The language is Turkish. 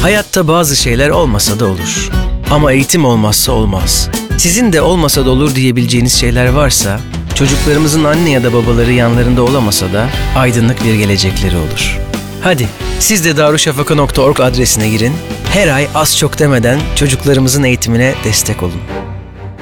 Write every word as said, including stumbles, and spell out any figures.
Hayatta bazı şeyler olmasa da olur. Ama eğitim olmazsa olmaz. Sizin de olmasa da olur diyebileceğiniz şeyler varsa, çocuklarımızın anne ya da babaları yanlarında olamasa da aydınlık bir gelecekleri olur. Hadi siz de darüşşafaka nokta org adresine girin, her ay az çok demeden çocuklarımızın eğitimine destek olun.